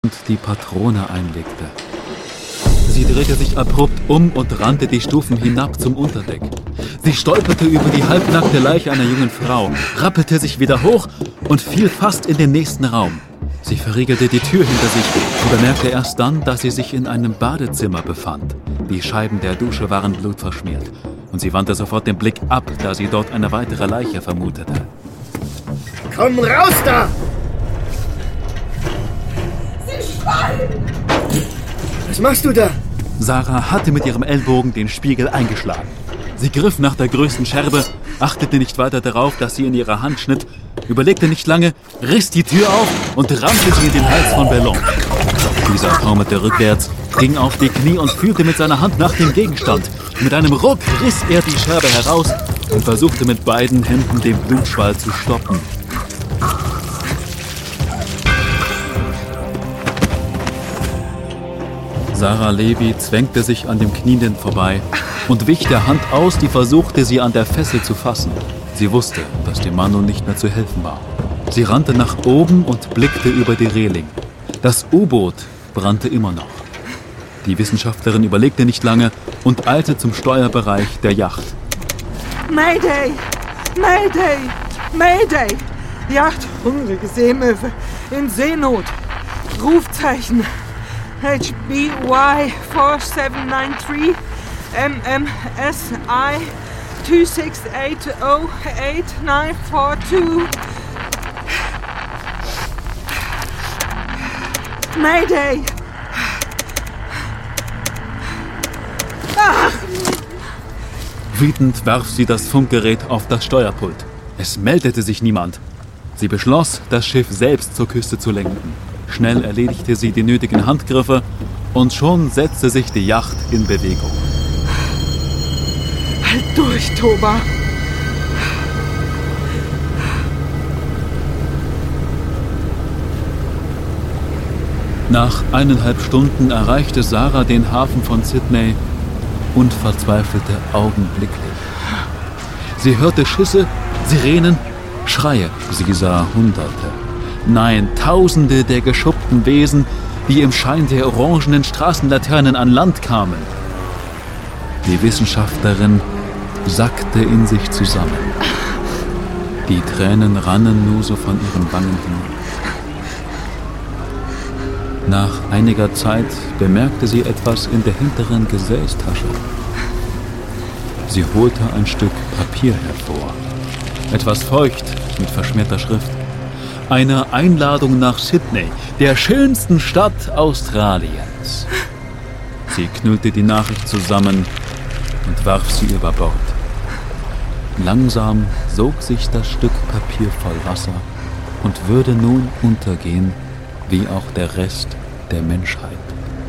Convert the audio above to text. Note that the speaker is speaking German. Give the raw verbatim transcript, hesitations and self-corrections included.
und die Patrone einlegte. Sie drehte sich abrupt um und rannte die Stufen hinab zum Unterdeck. Sie stolperte über die halbnackte Leiche einer jungen Frau, rappelte sich wieder hoch und fiel fast in den nächsten Raum. Sie verriegelte die Tür hinter sich und bemerkte erst dann, dass sie sich in einem Badezimmer befand. Die Scheiben der Dusche waren blutverschmiert und sie wandte sofort den Blick ab, da sie dort eine weitere Leiche vermutete. Komm raus da! Sie schreien! Was machst du da? Sarah hatte mit ihrem Ellbogen den Spiegel eingeschlagen. Sie griff nach der größten Scherbe, achtete nicht weiter darauf, dass sie in ihrer Hand schnitt, überlegte nicht lange, riss die Tür auf und rammte sie in den Hals von Bellon. Dieser taumelte rückwärts, ging auf die Knie und fühlte mit seiner Hand nach dem Gegenstand. Mit einem Ruck riss er die Scherbe heraus und versuchte mit beiden Händen den Blutschwall zu stoppen. Sarah Levy zwängte sich an dem Knienden vorbei und wich der Hand aus, die versuchte, sie an der Fessel zu fassen. Sie wusste, dass dem Mann nun nicht mehr zu helfen war. Sie rannte nach oben und blickte über die Reling. Das U-Boot brannte immer noch. Die Wissenschaftlerin überlegte nicht lange und eilte zum Steuerbereich der Yacht. Mayday! Mayday! Mayday! Yacht, hungrige Seemöwe, in Seenot. Rufzeichen. H B Y four seven nine three, M M S I two six eight zero eight nine four two. Mayday! Ach! Wütend warf sie das Funkgerät auf das Steuerpult. Es meldete sich niemand. Sie beschloss, das Schiff selbst zur Küste zu lenken. Schnell erledigte sie die nötigen Handgriffe und schon setzte sich die Yacht in Bewegung. Halt durch, Toba! Nach eineinhalb Stunden erreichte Sarah den Hafen von Sydney und verzweifelte augenblicklich. Sie hörte Schüsse, Sirenen, Schreie. Sie sah Hunderte, nein, Tausende der geschuppten Wesen, die im Schein der orangenen Straßenlaternen an Land kamen. Die Wissenschaftlerin sackte in sich zusammen. Die Tränen rannen nur so von ihren Wangen hinab. Nach einiger Zeit bemerkte sie etwas in der hinteren Gesäßtasche. Sie holte ein Stück Papier hervor. Etwas feucht mit verschmierter Schrift. Eine Einladung nach Sydney, der schönsten Stadt Australiens. Sie knüllte die Nachricht zusammen und warf sie über Bord. Langsam sog sich das Stück Papier voll Wasser und würde nun untergehen, wie auch der Rest der Menschheit.